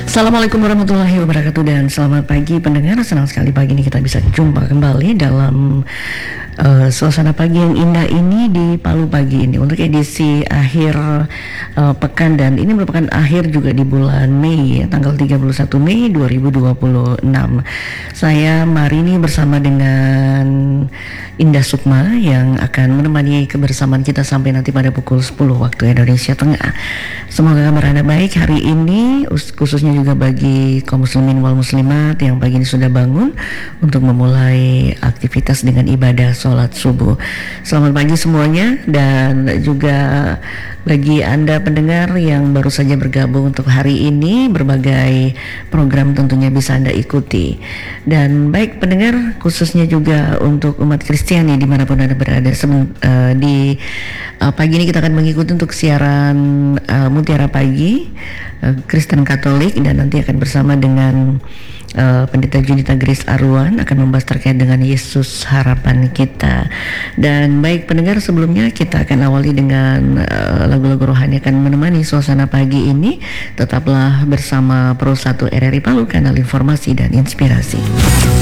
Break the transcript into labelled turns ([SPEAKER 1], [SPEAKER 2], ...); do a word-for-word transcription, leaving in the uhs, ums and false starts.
[SPEAKER 1] Assalamualaikum warahmatullahi wabarakatuh dan selamat pagi pendengar. Senang sekali pagi ini kita bisa jumpa kembali dalam uh, suasana pagi yang indah ini di Palu Pagi ini untuk edisi akhir uh, pekan, dan ini merupakan akhir juga di bulan Mei ya, tanggal tiga puluh satu Mei dua ribu dua puluh enam. Saya Marini bersama dengan Indah Sukma yang akan menemani kebersamaan kita sampai nanti pada pukul sepuluh waktu Indonesia Tengah. Semoga kabar Anda baik hari ini, khususnya juga bagi kaum muslimin wal muslimat yang pagi ini sudah bangun untuk memulai aktivitas dengan ibadah sholat subuh. Selamat pagi semuanya, dan juga bagi Anda pendengar yang baru saja bergabung untuk hari ini, berbagai program tentunya bisa Anda ikuti. Dan baik pendengar, khususnya juga untuk umat Kristiani dimanapun Anda berada, Seben, uh, di uh, pagi ini kita akan mengikuti untuk siaran uh, Mutiara Pagi uh, Kristen Katolik, dan nanti akan bersama dengan Uh, Pendeta Junita Grace Arwan akan membahas terkait dengan Yesus harapan kita. Dan baik pendengar, sebelumnya kita akan awali dengan uh, lagu-lagu rohani akan menemani suasana pagi ini. Tetaplah bersama Pro satu R R I Palu, kanal informasi dan inspirasi.